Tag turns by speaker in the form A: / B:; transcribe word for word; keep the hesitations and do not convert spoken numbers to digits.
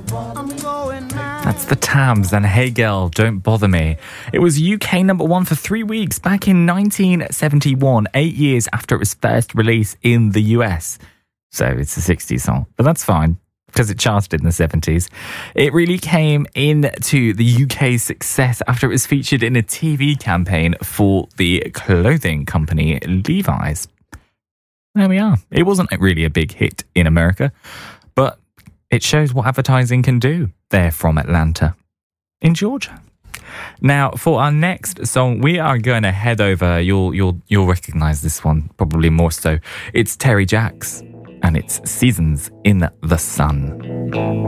A: That's the Tams and Hey Girl, Don't Bother Me. It was U K number one for three weeks back in nineteen seventy-one, eight years after it was first released in the U S. So it's a sixties song, but that's fine because it charted in the seventies. It really came into the U K's success after it was featured in a T V campaign for the clothing company Levi's. There we are. It wasn't really a big hit in America, but it shows what advertising can do. They're from Atlanta, in Georgia. Now, for our next song, we are going to head over. You'll you'll you'll recognise this one probably more so. It's Terry Jacks, and it's Seasons in the Sun.